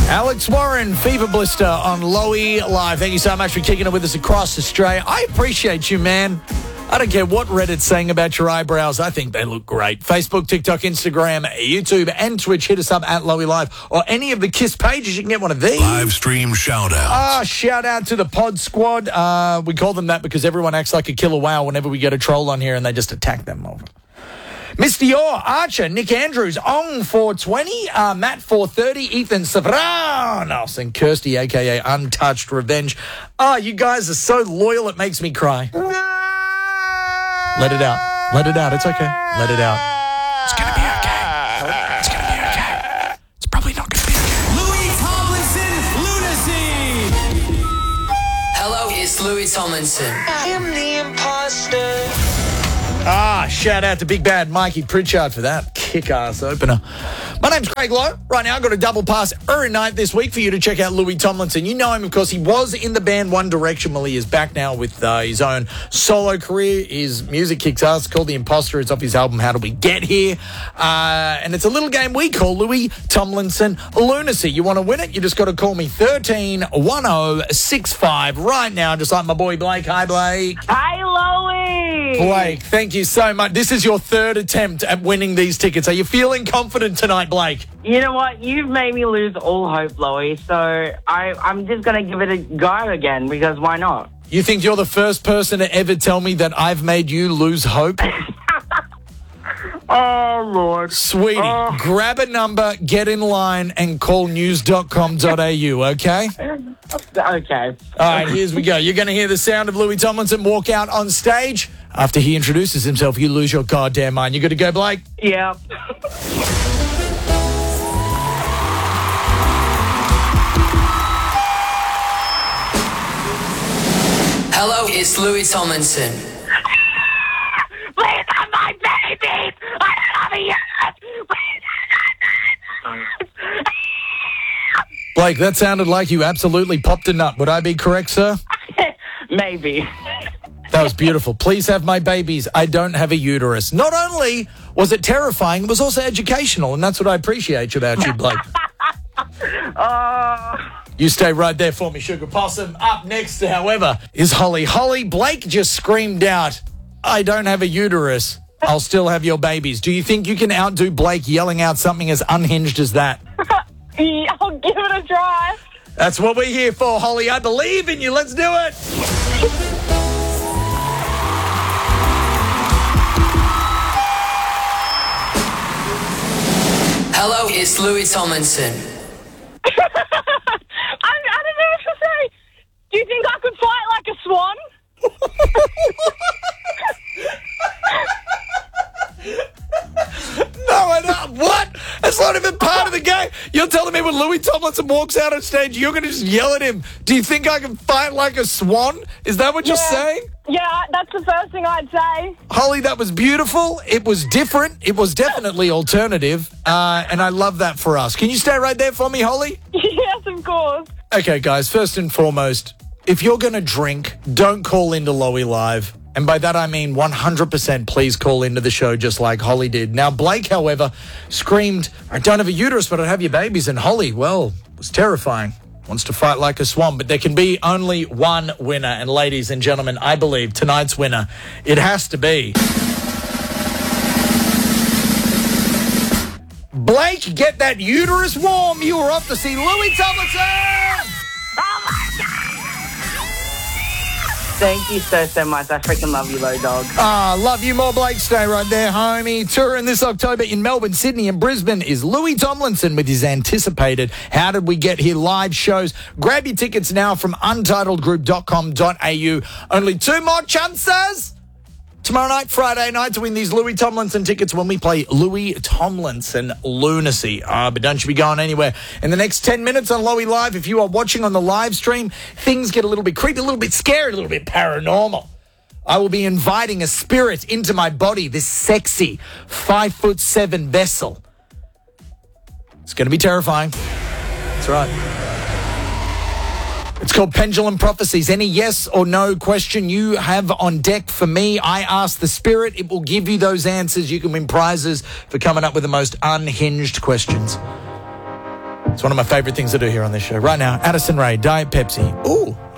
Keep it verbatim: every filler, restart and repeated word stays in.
Alex Warren, Fever Blister on Lowy Live. Thank you so much for kicking it with us across Australia. I appreciate you, man. I don't care what Reddit's saying about your eyebrows. I think they look great. Facebook, TikTok, Instagram, YouTube, and Twitch. Hit us up at Lowy Live or any of the KISS pages. You can get one of these. Live stream shout out. Ah, shout out to the Pod Squad. Uh, we call them that because everyone acts like a killer whale whenever we get a troll on here and they just attack them over. Mister Orr, Archer, Nick Andrews, Ong four twenty, uh, Matt four thirty, Ethan Savranos, and Kirsty, a k a. Untouched Revenge. Ah, oh, you guys are so loyal, it makes me cry. Let it out. Let it out. It's okay. Let it out. It's going to be okay. It's going to be okay. It's probably not going to be okay. Louis Tomlinson, Lunacy. Hello, it's Louis Tomlinson. I am the imposter. Ah, shout out to Big Bad Mikey Pritchard for that kick-ass opener. My name's Craig Lowe. Right now, I've got a double pass every night this week for you to check out Louis Tomlinson. You know him, of course. He was in the band One Direction. Well, he is back now with uh, his own solo career. His music kicks ass. It's called The Imposter. It's off his album, How Did We Get Here? Uh, and it's a little game we call Louis Tomlinson Lunacy. You want to win it? You just got to call me thirteen one oh six five right now, just like my boy Blake. Hi, Blake. Hi, Louie. Blake, thank you so much. This is your third attempt at winning these tickets. Are you feeling confident tonight, Blake? You know what? You've made me lose all hope, Louie. So I, I'm just going to give it a go again because why not? You think you're the first person to ever tell me that I've made you lose hope? Oh, Lord. Sweetie, Oh. grab a number, get in line, and call news dot com dot a u, okay? Okay. All right, here's we go. You're going to hear the sound of Louis Tomlinson walk out on stage. After he introduces himself, you lose your goddamn mind. You good to go, Blake? Yeah. Hello, it's Louis Tomlinson. Please have my babies. I love you. Please Blake, that sounded like you absolutely popped a nut. Would I be correct, sir? Maybe. That was beautiful. Please have my babies. I don't have a uterus. Not only was it terrifying, it was also educational, and that's what I appreciate about you, Blake. Oh. You stay right there for me, Sugar Possum. Up next, however, is Holly. Holly, Blake just screamed out, I don't have a uterus. I'll still have your babies. Do you think you can outdo Blake yelling out something as unhinged as that? Yeah, I'll give it a try. That's what we're here for, Holly. I believe in you. Let's do it. Hello, it's Louis Tomlinson. I, I don't know what to say. Do you think I could fight like a swan? No, I don't. What? That's not even part of the game. You're telling me when Louis Tomlinson walks out on stage, you're going to just yell at him, do you think I can fight like a swan? Is that what you're Yeah. saying? Yeah, that's the first thing I'd say. Holly, that was beautiful. It was different. It was definitely alternative. Uh, and I love that for us. Can you stay right there for me, Holly? Yes, of course. Okay, guys, first and foremost, if you're going to drink, don't call into Lowy Live. And by that I mean one hundred percent please call into the show just like Holly did. Now, Blake, however, screamed, I don't have a uterus, but I have your babies. And Holly, well, was terrifying. Wants to fight like a swan. But there can be only one winner. And ladies and gentlemen, I believe tonight's winner, it has to be Blake. Get that uterus warm. You were off to see Louis Tomlinson. Thank you so, so much. I freaking love you, Low Dog. Ah, love you more, Blake. Stay right there, homie. Touring this October in Melbourne, Sydney and Brisbane is Louis Tomlinson with his anticipated How Did We Get Here live shows. Grab your tickets now from untitled group dot com dot a u. Only two more chances tomorrow night, Friday night, to win these Louis Tomlinson tickets when we play Louis Tomlinson Lunacy. Ah, but don't you be going anywhere. In the next ten minutes on Lowy Live, if you are watching on the live stream, things get a little bit creepy, a little bit scary, a little bit paranormal. I will be inviting a spirit into my body, this sexy five foot seven vessel. It's going to be terrifying. That's right. It's called Pendulum Prophecies. Any yes or no question you have on deck for me, I ask the spirit. It will give you those answers. You can win prizes for coming up with the most unhinged questions. It's one of my favorite things to do here on this show. Right now, Addison Rae, Diet Pepsi. Ooh.